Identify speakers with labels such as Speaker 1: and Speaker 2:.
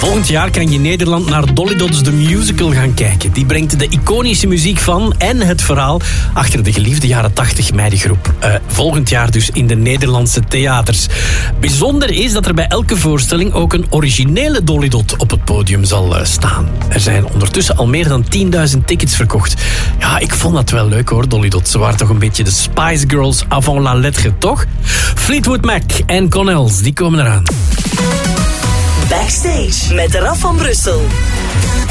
Speaker 1: Volgend jaar kan je in Nederland naar Dolly Dots The Musical gaan kijken. Die brengt de iconische muziek van en het verhaal achter de geliefde jaren 80 meidengroep. Volgend jaar dus in de Nederlandse theaters. Bijzonder is dat er bij elke voorstelling ook een originele Dolly Dot op het podium zal staan. Er zijn ondertussen al meer dan 10.000 tickets verkocht. Ja, ik vond dat wel leuk hoor, Dolly Dot. Ze waren toch een beetje de Spice Girls avant la lettre, toch? Fleetwood Mac en Connells, die komen eraan.
Speaker 2: Backstage met Raf van Brussel.